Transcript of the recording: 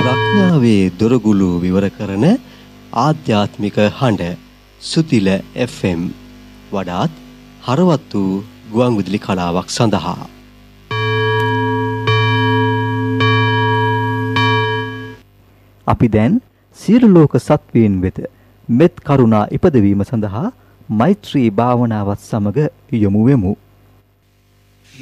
ප්‍රඥාවේ දොරගුළු විවර කරන ආධ්‍යාත්මික හඬ සුතිල FM වඩාත් හරවත් වූ ගුවන් විදුලි කලාවක් සඳහා අපි දැන් සියලු ලෝක සත්වයන් වෙත මෙත් කරුණා ඉපදවීම සඳහා මෛත්‍රී භාවනාවත් සමග යොමු වෙමු.